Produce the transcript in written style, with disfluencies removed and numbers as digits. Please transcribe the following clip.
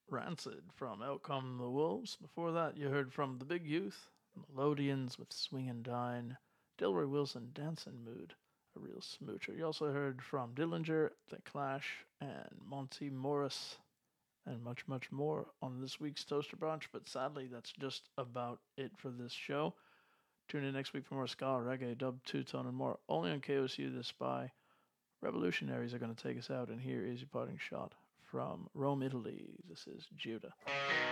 Rancid from Out Come the Wolves. Before that, you heard from The Big Youth, Melodians with Swing and Dine, Delroy Wilson, Dancing Mood, a real smoocher. You also heard from Dillinger, The Clash, and Monty Morris, and much, much more on this week's Toaster Brunch. But sadly, that's just about it for this show. Tune in next week for more ska, reggae, dub, two-tone, and more, only on KOSU The Spy. Revolutionaries are going to take us out, and here is your parting shot from Rome, Italy. This is Judah.